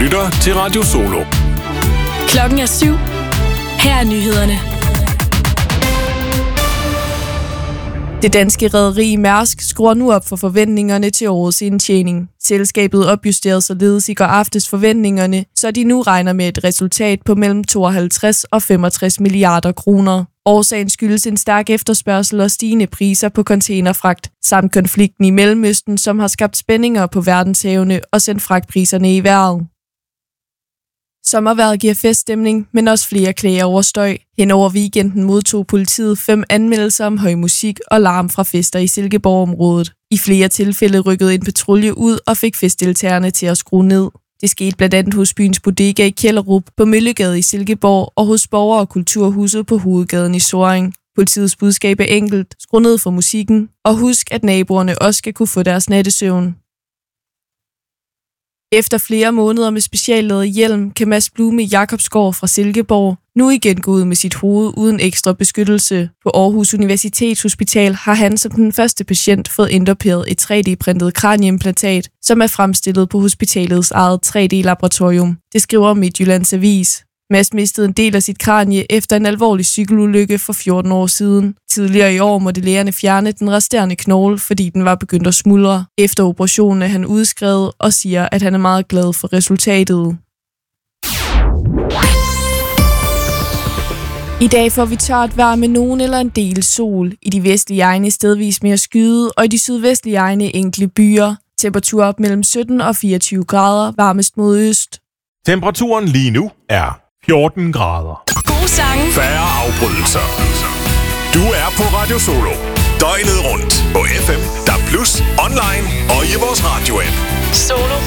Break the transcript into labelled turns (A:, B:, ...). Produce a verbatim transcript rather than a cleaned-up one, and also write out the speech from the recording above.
A: lytter til Radio Solo.
B: Klokken er syv. Her er nyhederne. Det danske rederi Mærsk skruer nu op for forventningerne til årets indtjening. Selskabet opjusterede således i går aftes forventningerne, så de nu regner med et resultat på mellem tooghalvtreds og femogtres milliarder kroner. Årsagen skyldes en stærk efterspørgsel og stigende priser på containerfragt, samt konflikten i Mellemøsten, som har skabt spændinger på verdenshavene og sendt fragtpriserne i vejret. Sommervejret giver feststemning, men også flere klager over støj. Hen over weekenden modtog politiet fem anmeldelser om høj musik og larm fra fester i Silkeborg-området. I flere tilfælde rykkede en patrulje ud og fik festdeltagerne til at skrue ned. Det skete blandt andet hos byens bodega i Kjellerup, på Møllegade i Silkeborg og hos Borger- og Kulturhuset på Hovedgaden i Sorring. Politiets budskab er enkelt: skru ned for musikken, og husk, at naboerne også skal kunne få deres nattesøvn. Efter flere måneder med speciallavet hjelm, kan Mads Blume Jakobsgaard fra Silkeborg nu igen gå ud med sit hoved uden ekstra beskyttelse. På Aarhus Universitetshospital har han som den første patient fået indopereret et tre D-printet kranieimplantat, som er fremstillet på hospitalets eget tre D-laboratorium. Det skriver Midtjyllands Avis. Mads mistede en del af sit kranie efter en alvorlig cykelulykke for fjorten år siden. Tidligere i år måtte lægerne fjerne den resterende knogle, fordi den var begyndt at smuldre. Efter operationen er han udskrevet og siger, at han er meget glad for resultatet. I dag får vi tørt vejr med nogen eller en del sol. I de vestlige egne stedvis mere skyde, og i de sydvestlige egne enkle byer. Temperatur op mellem sytten og fireogtyve grader, varmest mod øst.
A: Temperaturen lige nu er fjorten grader.
B: God sange.
A: Færre afbrydelser. Du er på Radio Solo. Døgnet rundt på F M, D A B plus, online og i vores radio-app.
B: Solo